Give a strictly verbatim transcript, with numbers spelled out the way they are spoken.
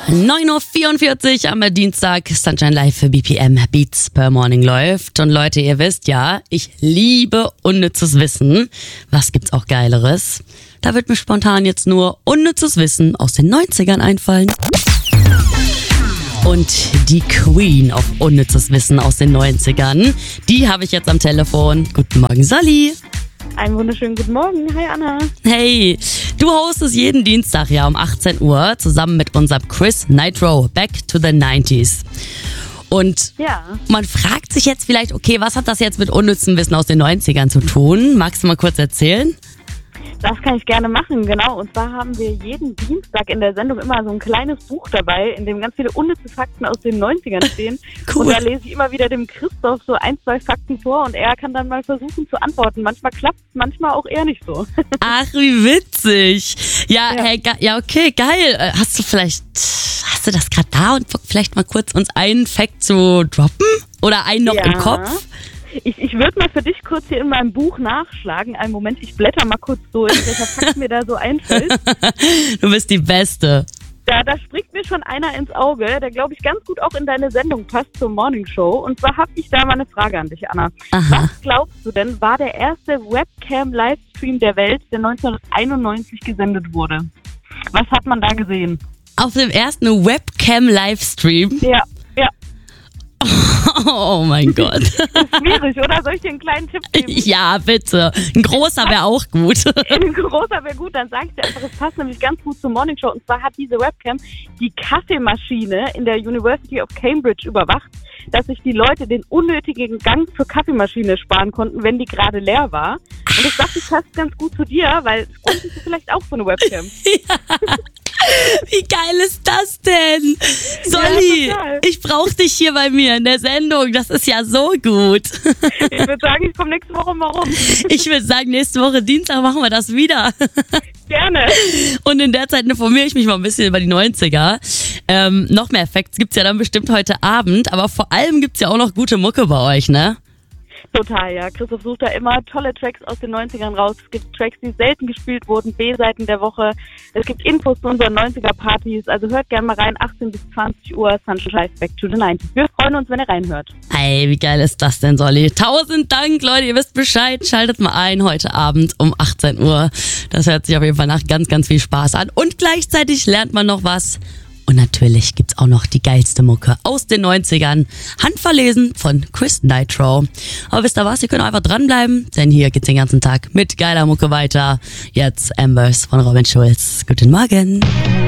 neun Uhr vierundvierzig am Dienstag, Sunshine Live für B P M Beats per Morning läuft. Und Leute, ihr wisst ja, ich liebe unnützes Wissen. Was gibt's auch Geileres? Da wird mir spontan jetzt nur unnützes Wissen aus den neunzigern einfallen. Und die Queen of unnützes Wissen aus den neunzigern, die habe ich jetzt am Telefon. Guten Morgen, Sally. Einen wunderschönen guten Morgen. Hi, Anna. Hey, du hostest jeden Dienstag ja um achtzehn Uhr zusammen mit unserem Chris Nitro Back to the nineties. Und ja. Man fragt sich jetzt vielleicht, okay, was hat das jetzt mit unnützem Wissen aus den neunzigern zu tun? Magst du mal kurz erzählen? Das kann ich gerne machen, genau. Und zwar haben wir jeden Dienstag in der Sendung immer so ein kleines Buch dabei, in dem ganz viele unnütze Fakten aus den neunzigern stehen. Cool. Und da lese ich immer wieder dem Christoph so ein, zwei Fakten vor und er kann dann mal versuchen zu antworten. Manchmal klappt es, manchmal auch eher nicht so. Ach, wie witzig. Ja, Ja. Hey, ge- ja, okay, geil. Äh, Hast du vielleicht, hast du das gerade da und vielleicht mal kurz uns einen Fact zu droppen? Oder einen noch Ja. im Kopf? Ich, ich würde mal für dich kurz hier in meinem Buch nachschlagen. Einen Moment, ich blätter mal kurz durch, welcher Fakt mir da so einfällt. Du bist die Beste. Da, da springt mir schon einer ins Auge, der, glaube ich, ganz gut auch in deine Sendung passt zur Morning Show. Und zwar habe ich da mal eine Frage an dich, Anna. Aha. Was glaubst du denn, war der erste Webcam-Livestream der Welt, der neunzehnhunderteinundneunzig gesendet wurde? Was hat man da gesehen? Auf dem ersten Webcam-Livestream. Ja, ja. Oh mein Gott. Schwierig, oder? Soll ich dir einen kleinen Tipp geben? Ja, bitte. Ein großer wäre auch gut. Ein großer wäre gut, dann sage ich dir einfach, es passt nämlich ganz gut zur Morning Show. Und zwar hat diese Webcam die Kaffeemaschine in der University of Cambridge überwacht, dass sich die Leute den unnötigen Gang zur Kaffeemaschine sparen konnten, wenn die gerade leer war. Und ich dachte, das passt ganz gut zu dir, weil es bräuchtest du vielleicht auch so eine Webcam. Wie geil ist das denn? Solly, Ja, total. ich brauche dich hier bei mir in der Sendung. Das ist ja so gut. Ich würde sagen, ich komme nächste Woche mal rum. Ich würde sagen, nächste Woche Dienstag machen wir das wieder. Gerne. Und in der Zeit informiere ich mich mal ein bisschen über die neunziger. Ähm, noch mehr Facts gibt's ja dann bestimmt heute Abend. Aber vor allem gibt's ja auch noch gute Mucke bei euch, ne? Total, ja. Christoph sucht da immer tolle Tracks aus den neunzigern raus. Es gibt Tracks, die selten gespielt wurden, B-Seiten der Woche. Es gibt Infos zu unseren neunziger-Partys. Also hört gerne mal rein, achtzehn bis zwanzig Uhr, Sunshine Live Back to the nineties. Wir freuen uns, wenn ihr reinhört. Ey, wie geil ist das denn, Solly? Tausend Dank, Leute, ihr wisst Bescheid. Schaltet mal ein heute Abend um achtzehn Uhr. Das hört sich auf jeden Fall nach ganz, ganz viel Spaß an. Und gleichzeitig lernt man noch was. Und natürlich gibt's auch noch die geilste Mucke aus den neunzigern. Handverlesen von Chris Nitro. Aber wisst ihr was? Ihr könnt einfach dranbleiben, denn hier geht's den ganzen Tag mit geiler Mucke weiter. Jetzt Ambers von Robin Schulz. Guten Morgen.